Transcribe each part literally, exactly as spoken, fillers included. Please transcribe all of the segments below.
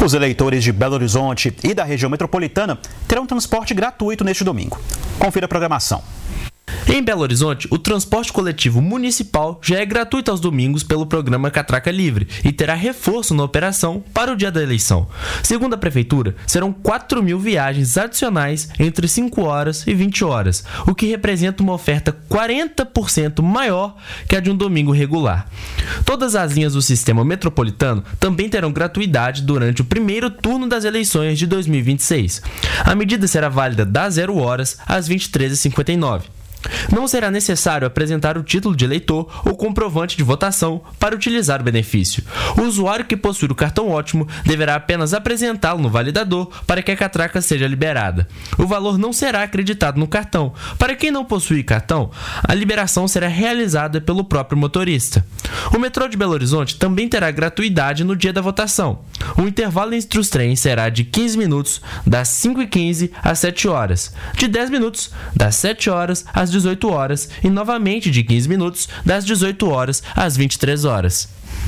Os eleitores de Belo Horizonte e da região metropolitana terão transporte gratuito neste domingo. Confira a programação. Em Belo Horizonte, o transporte coletivo municipal já é gratuito aos domingos pelo programa Catraca Livre e terá reforço na operação para o dia da eleição. Segundo a Prefeitura, serão quatro mil viagens adicionais entre cinco horas e vinte horas, o que representa uma oferta quarenta por cento maior que a de um domingo regular. Todas as linhas do sistema metropolitano também terão gratuidade durante o primeiro turno das eleições de dois mil e vinte e seis. A medida será válida das zero horas às vinte e três e cinquenta e nove. Não será necessário apresentar o título de eleitor ou comprovante de votação para utilizar o benefício. O usuário que possui o cartão Ótimo deverá apenas apresentá-lo no validador para que a catraca seja liberada. O valor não será acreditado no cartão. Para quem não possui cartão, a liberação será realizada pelo próprio motorista. O metrô de Belo Horizonte também terá gratuidade no dia da votação. O intervalo entre os trens será de quinze minutos, das cinco e quinze às sete horas, de dez minutos, das sete horas às dezoito horas e novamente de quinze minutos, das dezoito horas às vinte e três horas.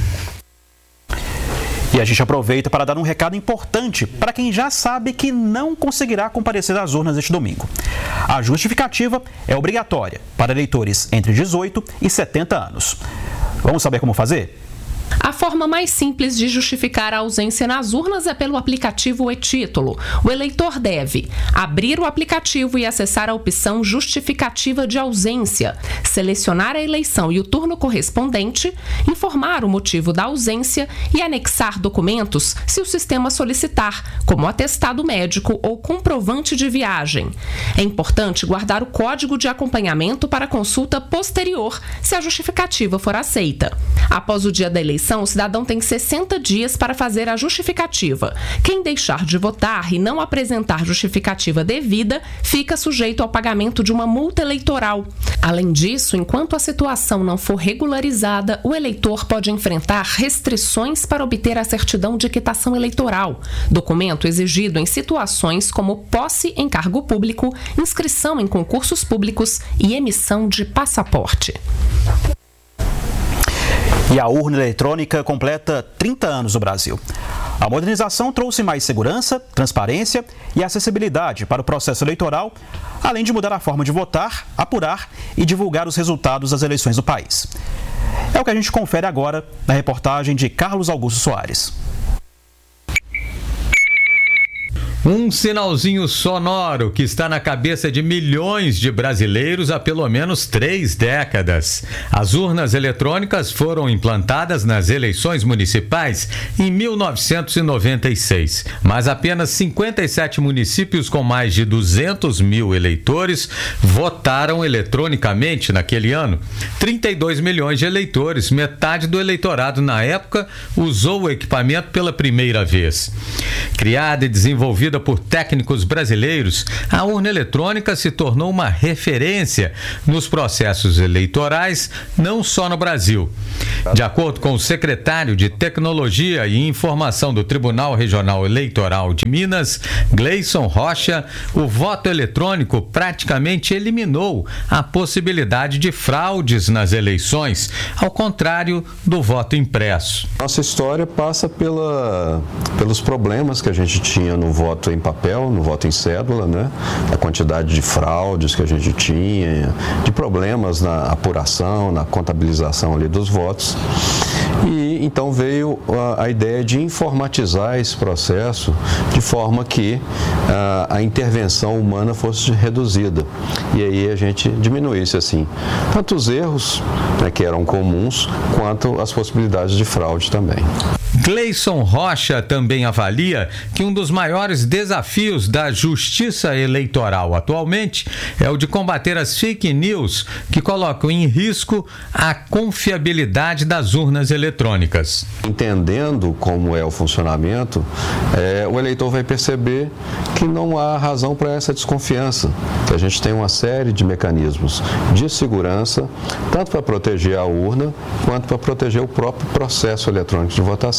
E a gente aproveita para dar um recado importante para quem já sabe que não conseguirá comparecer às urnas este domingo. A justificativa é obrigatória para eleitores entre dezoito e setenta anos. Vamos saber como fazer? A forma mais simples de justificar a ausência nas urnas é pelo aplicativo e-Título. O eleitor deve abrir o aplicativo e acessar a opção Justificativa de Ausência, selecionar a eleição e o turno correspondente, informar o motivo da ausência e anexar documentos se o sistema solicitar, como atestado médico ou comprovante de viagem. É importante guardar o código de acompanhamento para consulta posterior, se a justificativa for aceita. Após o dia da eleição, o cidadão tem sessenta dias para fazer a justificativa. Quem deixar de votar e não apresentar justificativa devida, fica sujeito ao pagamento de uma multa eleitoral. Além disso, enquanto a situação não for regularizada, o eleitor pode enfrentar restrições para obter a certidão de quitação eleitoral, documento exigido em situações como posse em cargo público, inscrição em concursos públicos e emissão de passaporte. E a urna eletrônica completa trinta anos no Brasil. A modernização trouxe mais segurança, transparência e acessibilidade para o processo eleitoral, além de mudar a forma de votar, apurar e divulgar os resultados das eleições do país. É o que a gente confere agora na reportagem de Carlos Augusto Soares. Um sinalzinho sonoro que está na cabeça de milhões de brasileiros há pelo menos três décadas. As urnas eletrônicas foram implantadas nas eleições municipais em mil novecentos e noventa e seis, mas apenas cinquenta e sete municípios com mais de duzentos mil eleitores votaram eletronicamente naquele ano. trinta e dois milhões de eleitores, metade do eleitorado na época, usou o equipamento pela primeira vez. Criada e desenvolvida por técnicos brasileiros, a urna eletrônica se tornou uma referência nos processos eleitorais, não só no Brasil. De acordo com o secretário de Tecnologia e Informação do Tribunal Regional Eleitoral de Minas, Gleison Rocha, o voto eletrônico praticamente eliminou a possibilidade de fraudes nas eleições, ao contrário do voto impresso. Nossa história passa pela, pelos problemas que a gente tinha no voto em papel, no voto em cédula, né? A quantidade de fraudes que a gente tinha, de problemas na apuração, na contabilização ali dos votos. E então veio a, a ideia de informatizar esse processo de forma que a, a intervenção humana fosse reduzida. E aí a gente diminuísse assim tanto os erros, né, que eram comuns, quanto as possibilidades de fraude também. Gleison Rocha também avalia que um dos maiores desafios da justiça eleitoral atualmente é o de combater as fake news que colocam em risco a confiabilidade das urnas eletrônicas. Entendendo como é o funcionamento, é, o eleitor vai perceber que não há razão para essa desconfiança, que a gente tem uma série de mecanismos de segurança, tanto para proteger a urna, quanto para proteger o próprio processo eletrônico de votação.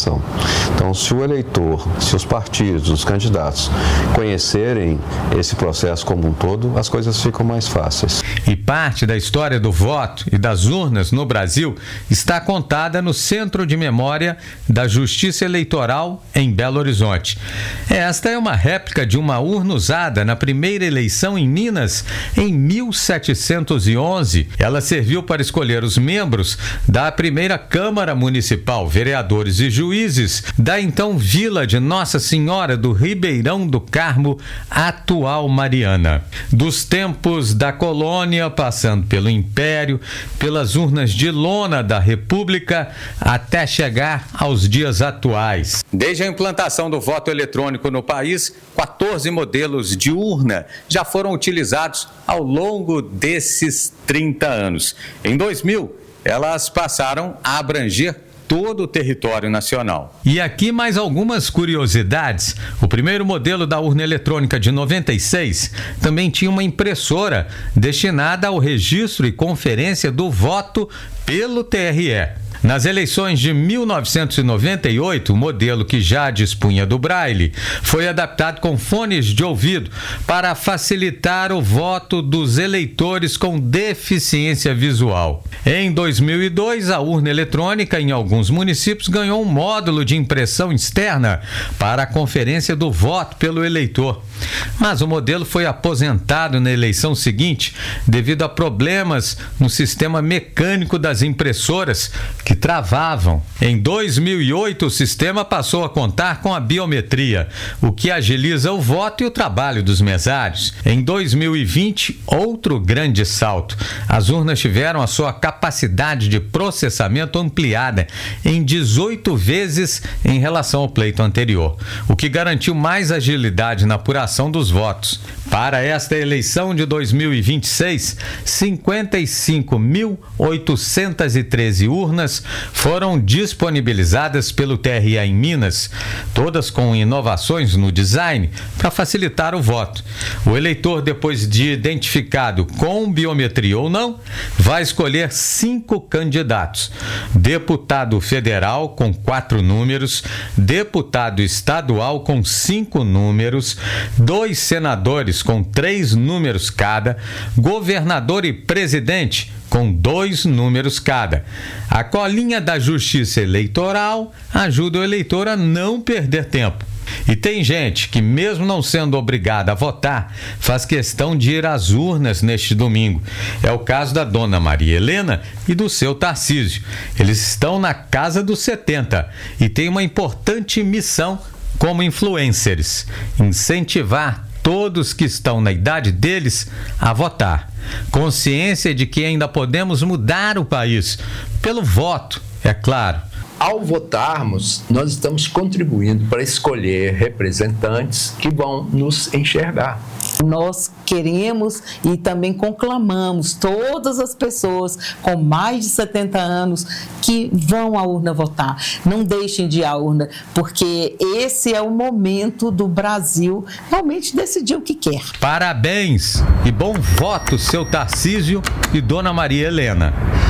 votação. Então, se o eleitor, se os partidos, os candidatos conhecerem esse processo como um todo, as coisas ficam mais fáceis. E parte da história do voto e das urnas no Brasil está contada no Centro de Memória da Justiça Eleitoral em Belo Horizonte. Esta é uma réplica de uma urna usada na primeira eleição em Minas em mil setecentos e onze. Ela serviu para escolher os membros da primeira Câmara Municipal, vereadores e juízes da então Vila de Nossa Senhora do Ribeirão do Carmo, atual Mariana. Dos tempos da colônia, passando pelo Império, pelas urnas de lona da República, até chegar aos dias atuais. Desde a implantação do voto eletrônico no país, quatorze modelos de urna já foram utilizados ao longo desses trinta anos. Em dois mil, elas passaram a abranger todo o território nacional. E aqui mais algumas curiosidades. O primeiro modelo da urna eletrônica de noventa e seis também tinha uma impressora destinada ao registro e conferência do voto pelo T R E. Nas eleições de mil novecentos e noventa e oito, o modelo que já dispunha do braille foi adaptado com fones de ouvido para facilitar o voto dos eleitores com deficiência visual. Em dois mil e dois, a urna eletrônica em alguns municípios ganhou um módulo de impressão externa para a conferência do voto pelo eleitor. Mas o modelo foi aposentado na eleição seguinte devido a problemas no sistema mecânico das impressoras que travavam. Em dois mil e oito, o sistema passou a contar com a biometria, o que agiliza o voto e o trabalho dos mesários. Em dois mil e vinte, outro grande salto. As urnas tiveram a sua capacidade de processamento ampliada em dezoito vezes em relação ao pleito anterior, o que garantiu mais agilidade na apuração dos votos. Para esta eleição de dois mil e vinte e seis, cinquenta e cinco mil oitocentas e treze urnas foram disponibilizadas pelo T R E em Minas, todas com inovações no design para facilitar o voto. O eleitor, depois de identificado com biometria ou não, vai escolher cinco candidatos: deputado federal com quatro números, deputado estadual com cinco números, dois senadores com três números cada, governador e presidente com dois números cada. A colinha da Justiça Eleitoral ajuda o eleitor a não perder tempo. E tem gente que, mesmo não sendo obrigada a votar, faz questão de ir às urnas neste domingo. É o caso da dona Maria Helena e do seu Tarcísio. Eles estão na casa dos setenta e têm uma importante missão como influencers: incentivar todos que estão na idade deles a votar. Consciência de que ainda podemos mudar o país pelo voto, é claro. Ao votarmos, nós estamos contribuindo para escolher representantes que vão nos enxergar. Nós queremos e também conclamamos todas as pessoas com mais de setenta anos que vão à urna votar. Não deixem de ir à urna, porque esse é o momento do Brasil realmente decidir o que quer. Parabéns e bom voto, seu Tarcísio e dona Maria Helena.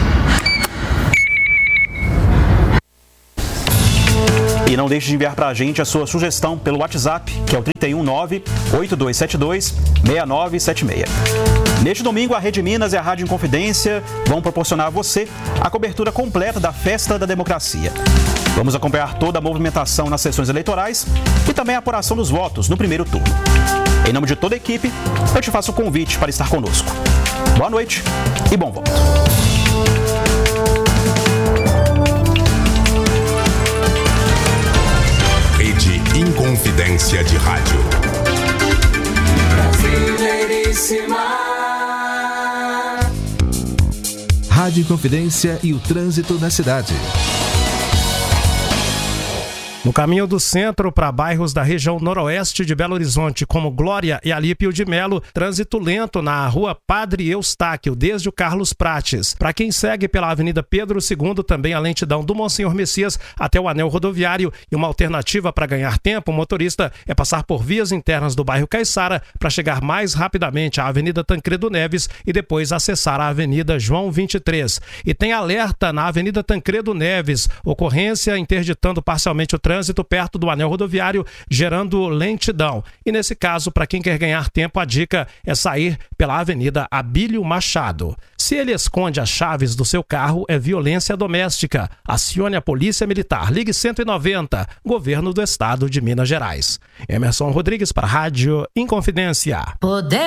E não deixe de enviar para a gente a sua sugestão pelo WhatsApp, que é o trinta e um, nove, oito dois sete dois, seis nove sete seis. Neste domingo, a Rede Minas e a Rádio Inconfidência vão proporcionar a você a cobertura completa da Festa da Democracia. Vamos acompanhar toda a movimentação nas sessões eleitorais e também a apuração dos votos no primeiro turno. Em nome de toda a equipe, eu te faço o convite para estar conosco. Boa noite e bom voto. Inconfidência de Rádio. Brasileiríssima. Rádio Inconfidência e o trânsito na cidade. No caminho do centro para bairros da região noroeste de Belo Horizonte, como Glória e Alípio de Melo, trânsito lento na rua Padre Eustáquio, desde o Carlos Prates. Para quem segue pela Avenida Pedro segundo, também a lentidão do Monsenhor Messias até o anel rodoviário. E uma alternativa para ganhar tempo, o motorista, é passar por vias internas do bairro Caiçara para chegar mais rapidamente à Avenida Tancredo Neves e depois acessar a Avenida João vinte e três. E tem alerta na Avenida Tancredo Neves, ocorrência interditando parcialmente o trânsito trânsito perto do anel rodoviário, gerando lentidão. E nesse caso, para quem quer ganhar tempo, a dica é sair pela Avenida Abílio Machado. Se ele esconde as chaves do seu carro, é violência doméstica. Acione a Polícia Militar. Ligue cento e noventa, Governo do Estado de Minas Gerais. Emerson Rodrigues para a Rádio Inconfidência. Poder